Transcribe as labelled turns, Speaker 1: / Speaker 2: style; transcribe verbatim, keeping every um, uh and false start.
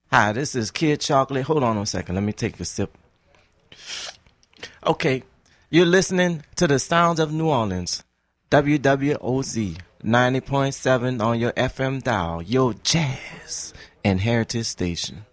Speaker 1: Hi, this is Kid Chocolate. Hold on a second. Let me take a sip. Okay, you're listening to the sounds of New Orleans. W W O Z ninety point seven on your F M dial. Your jazz and heritage station.